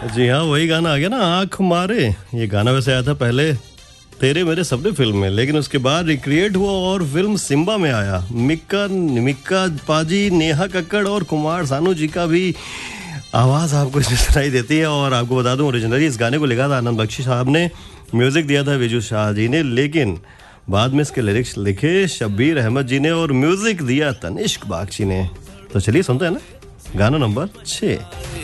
जी हाँ, वही गाना आ गया ना, आँख मारे। ये गाना वैसे आया था पहले तेरे मेरे सपने फिल्म में, लेकिन उसके बाद रिक्रिएट हुआ और फिल्म सिम्बा में आया। मिक्का मिक्का पाजी, नेहा कक्कड़ और कुमार सानू जी का भी आवाज़ आपको इसमें सुनाई देती है। और आपको बता दूं, ओरिजिनली इस गाने को लिखा था आनंद बख्शी साहब ने, म्यूज़िक दिया था विजू शाह जी ने, लेकिन बाद में इसके लिरिक्स लिखे शब्बीर अहमद जी ने और म्यूज़िक दिया तनिष्क बागची ने। तो चलिए सुनते हैं ना गाना नंबर 6।